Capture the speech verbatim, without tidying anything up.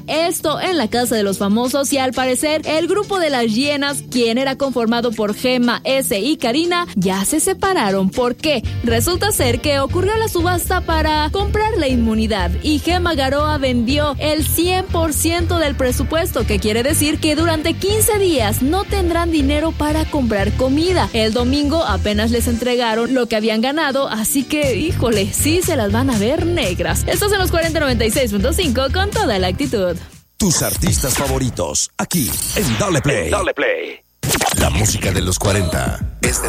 esto en la casa de los famosos, y al parecer el grupo de las hienas, quien era conformado por Gemma, S y Karina, ya se separaron. ¿Por qué? Resulta ser que ocurrió la subasta para comprar la inmunidad y Gemma Garoa vendió el cien por ciento del presupuesto, que quiere decir que durante quince días no tendrán dinero para comprar comida. El domingo apenas les entregaron lo que habían ganado, así que, híjole, sí se las van a ver negras. Estos son los cuarenta noventa y seis punto cinco con toda la actitud. Tus artistas favoritos, aquí en Dale Play. Dale Play. La música de los cuarenta.